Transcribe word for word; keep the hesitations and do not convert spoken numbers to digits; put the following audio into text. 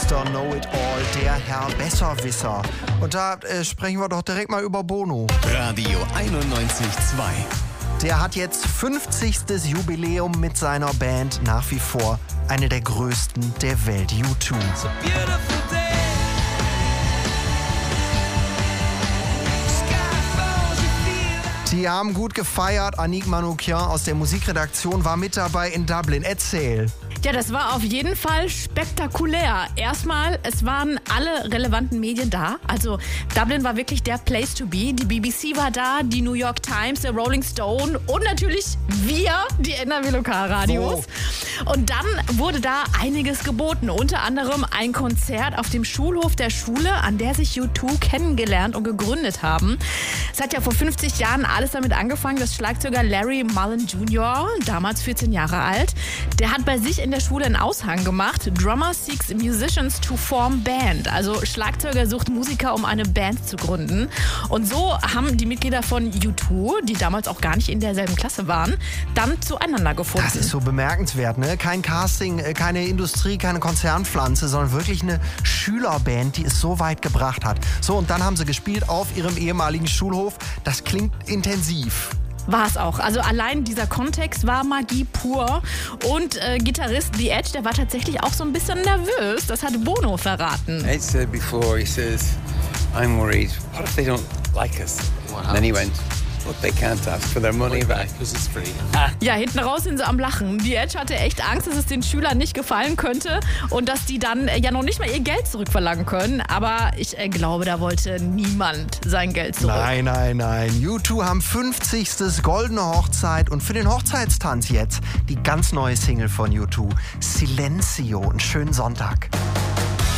Mister Know-it-all, der Herr Besserwisser. Und da äh, sprechen wir doch direkt mal über Bono. Radio einundneunzig Komma zwei. Der hat jetzt fünfzigstes Jubiläum mit seiner Band, nach wie vor eine der größten der Welt, U zwei. Die haben gut gefeiert. Annick Manoukian aus der Musikredaktion war mit dabei in Dublin. Erzähl. Ja, das war auf jeden Fall spektakulär. Erstmal, es waren alle relevanten Medien da. Also Dublin war wirklich der Place to be. Die B B C war da, die New York Times, der Rolling Stone und natürlich wir, die N R W Lokalradios. Oh. Und dann wurde da einiges geboten. Unter anderem ein Konzert auf dem Schulhof der Schule, an der sich U zwei kennengelernt und gegründet haben. Es hat ja vor fünfzig Jahren alles damit angefangen, dass Schlagzeuger Larry Mullen Junior, damals vierzehn Jahre alt, der hat bei sich in der Schule einen Aushang gemacht. Drummer seeks musicians to form band. Also Schlagzeuger sucht Musiker, um eine Band zu gründen. Und so haben die Mitglieder von U zwei, die damals auch gar nicht in derselben Klasse waren, dann zueinander gefunden. Das ist so bemerkenswert, ne? Kein Casting, keine Industrie, keine Konzernpflanze, sondern wirklich eine Schülerband, die es so weit gebracht hat. So, und dann haben sie gespielt auf ihrem ehemaligen Schulhof. Das klingt intensiv. War es auch. Also allein dieser Kontext war Magie pur. Und äh, Gitarrist The Edge, der war tatsächlich auch so ein bisschen nervös. Das hat Bono verraten. Ed said before, he says, I'm worried, what if they don't like us? And then he went, well, they can't ask for their money back because it's free. Ja, hinten raus sind sie am Lachen. The Edge hatte echt Angst, dass es den Schülern nicht gefallen könnte und dass die dann äh, ja noch nicht mal ihr Geld zurückverlangen können. Aber ich äh, glaube, da wollte niemand sein Geld zurück. Nein, nein, nein. U zwei haben fünfzigstes goldene Hochzeit und für den Hochzeitstanz jetzt die ganz neue Single von U zwei, Silencio. Einen schönen Sonntag.